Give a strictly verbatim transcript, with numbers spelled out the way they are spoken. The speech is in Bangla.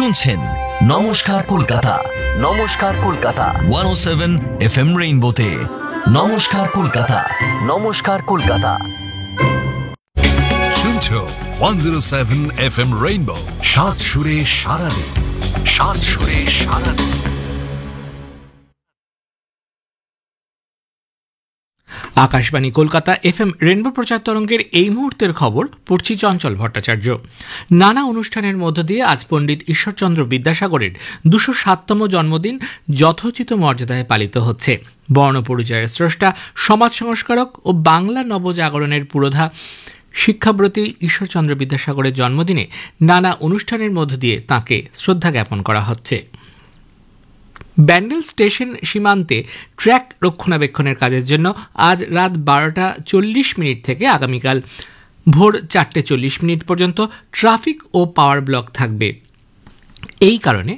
শুনছেন নমস্কার কলকাতা। নমস্কার কলকাতা ওয়ান ও সেভেন এফ এম রেইনবোতে। নমস্কার কলকাতা, নমস্কার কলকাতা। শুনছো one zero seven F M rainbow, সাত সুরে সারাদিন, সাত সুরে সারাদিন। Akashvani Kolkata F M rainbow প্রচার তরঙ্গের এই মুহূর্তের খবর পড়ছি চঞ্চল ভট্টাচার্য। নানা অনুষ্ঠানের মধ্য দিয়ে আজ পণ্ডিত ঈশ্বরচন্দ্র বিদ্যাসাগরের দুশো সাততম জন্মদিন যথোচিত মর্যাদায় পালিত হচ্ছে। বর্ণপরিচয়ের স্রষ্টা, সমাজ সংস্কারক ও বাংলা নবজাগরণের পুরোধা শিক্ষাব্রতী ঈশ্বরচন্দ্র বিদ্যাসাগরের জন্মদিনে নানা অনুষ্ঠানের মধ্য দিয়ে তাঁকে শ্রদ্ধা জ্ঞাপন করা হচ্ছে। ব্যান্ডেল স্টেশন সীমান্তে ট্র্যাক রক্ষণাবেক্ষণের কাজের জন্য আজ রাত বারোটা চল্লিশ মিনিট থেকে আগামীকাল ভোর চারটে চল্লিশ মিনিট পর্যন্ত ট্রাফিক ও পাওয়ার ব্লক থাকবে। এই কারণে